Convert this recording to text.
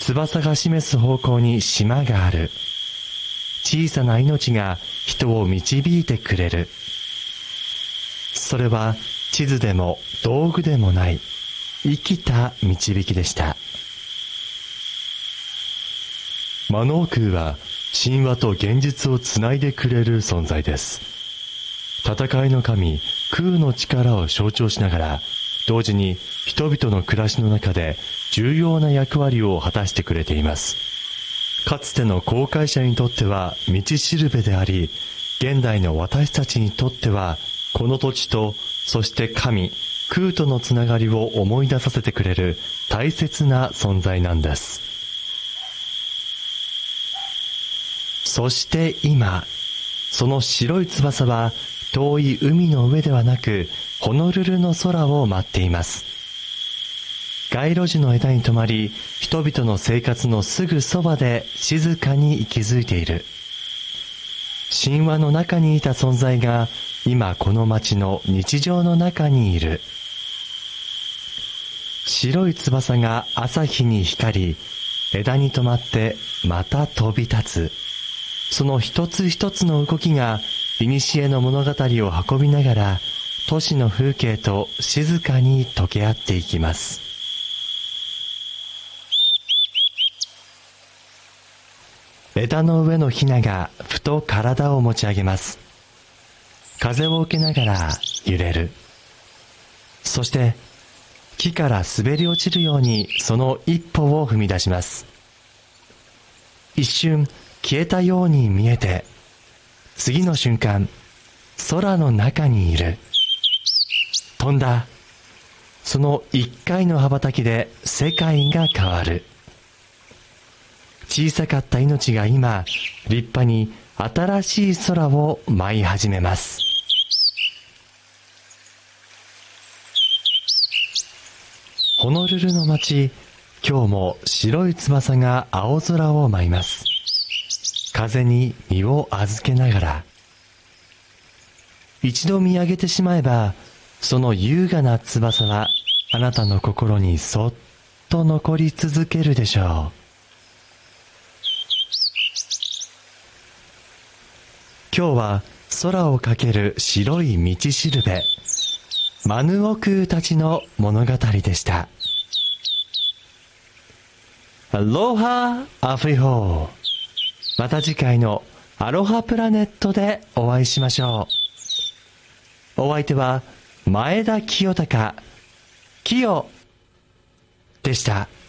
翼が示す方向に島がある。小さな命が人を導いてくれる。それは地図でも道具でもない生きた導きでした。マノークーは神話と現実をつないでくれる存在です。戦いの神クーの力を象徴しながら、同時に人々の暮らしの中で重要な役割を果たしてくれています。かつての航海者にとっては道しるべであり、現代の私たちにとってはこの土地と、そして神クーとのつながりを思い出させてくれる大切な存在なんです。そして今、その白い翼は遠い海の上ではなくホノルルの空を舞っています。街路樹の枝に止まり、人々の生活のすぐそばで静かに息づいている。神話の中にいた存在が今この街の日常の中にいる。白い翼が朝日に光り、枝に止まってまた飛び立つ。その一つ一つの動きが古の物語を運びながら都市の風景と静かに溶け合っていきます。枝の上のヒナがふと体を持ち上げます。風を受けながら揺れる。そして木から滑り落ちるようにその一歩を踏み出します。一瞬消えたように見えて、次の瞬間空の中にいる。飛んだ。その一回の羽ばたきで世界が変わる。小さかった命が今立派に新しい空を舞い始めます。ホノルルの街、今日も白い翼が青空を舞います。風に身を預けながら、一度見上げてしまえばその優雅な翼はあなたの心にそっと残り続けるでしょう。今日は空をかける白い道しるべ、マヌオクーたちの物語でした。アロハアフリホー。また次回のアロハプラネットでお会いしましょう。お相手は前田清隆、キヨでした。